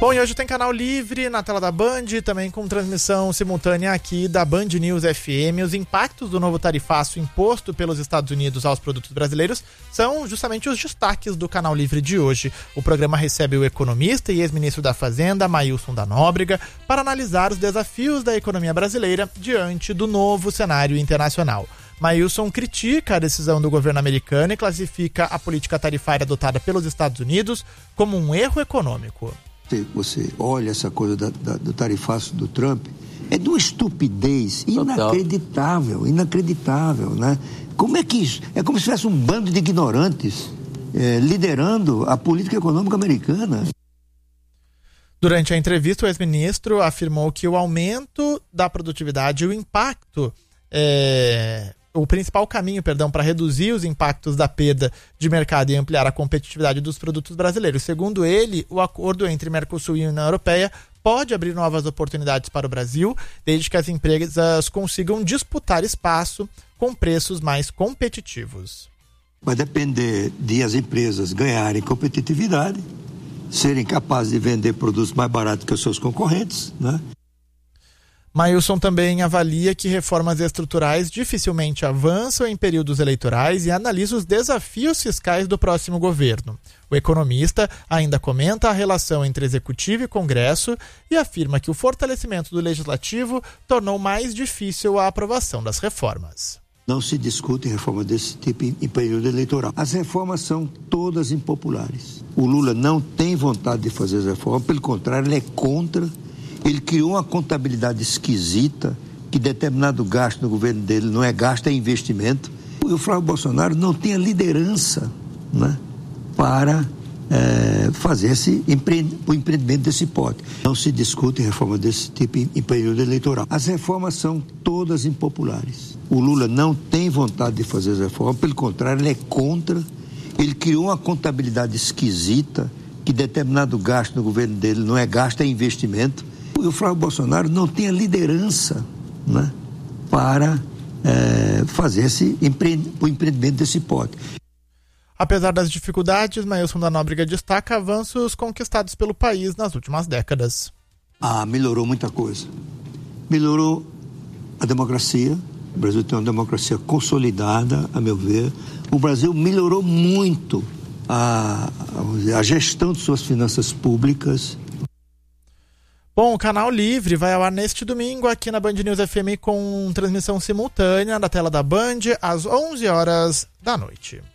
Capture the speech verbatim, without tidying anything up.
Bom, e hoje tem canal livre na tela da Band, também com transmissão simultânea aqui da Band News F M. Os impactos do novo tarifaço imposto pelos Estados Unidos aos produtos brasileiros são justamente os destaques do canal livre de hoje. O programa recebe o economista e ex-ministro da Fazenda, Maílson da Nóbrega, para analisar os desafios da economia brasileira diante do novo cenário internacional. Maílson critica a decisão do governo americano e classifica a política tarifária adotada pelos Estados Unidos como um erro econômico. Você olha essa coisa da, da, do tarifaço do Trump, é de uma estupidez inacreditável, inacreditável, né? Como é que isso? É como se tivesse um bando de ignorantes é, liderando a política econômica americana. Durante a entrevista, o ex-ministro afirmou que o aumento da produtividade e o impacto é... o principal caminho, perdão, para reduzir os impactos da perda de mercado e ampliar a competitividade dos produtos brasileiros. Segundo ele, o acordo entre Mercosul e União Europeia pode abrir novas oportunidades para o Brasil, desde que as empresas consigam disputar espaço com preços mais competitivos. Vai depender de as empresas ganharem competitividade, serem capazes de vender produtos mais baratos que os seus concorrentes, né? Maílson também avalia que reformas estruturais dificilmente avançam em períodos eleitorais e analisa os desafios fiscais do próximo governo. O economista ainda comenta a relação entre Executivo e Congresso e afirma que o fortalecimento do Legislativo tornou mais difícil a aprovação das reformas. Não se discute reforma desse tipo em período eleitoral. As reformas são todas impopulares. O Lula não tem vontade de fazer as reformas, pelo contrário, ele é contra. Ele criou uma contabilidade esquisita, que determinado gasto no governo dele não é gasto, é investimento. E o Flávio Bolsonaro não tem a liderança, né, para é, fazer esse empre... o empreendimento desse pote. Não se discute reforma desse tipo em, em período eleitoral. As reformas são todas impopulares. O Lula não tem vontade de fazer as reformas, pelo contrário, ele é contra. Ele criou uma contabilidade esquisita, que determinado gasto no governo dele não é gasto, é investimento. E o Flávio Bolsonaro não tem a liderança, né, para é, fazer esse empre... o empreendimento desse pote. Apesar das dificuldades, Maílson da Nóbrega destaca avanços conquistados pelo país nas últimas décadas. Ah, melhorou muita coisa. Melhorou a democracia. O Brasil tem uma democracia consolidada, a meu ver. O Brasil melhorou muito a, a gestão de suas finanças públicas. Bom, o Canal Livre vai ao ar neste domingo aqui na Band News F M com transmissão simultânea da tela da Band às onze horas da noite.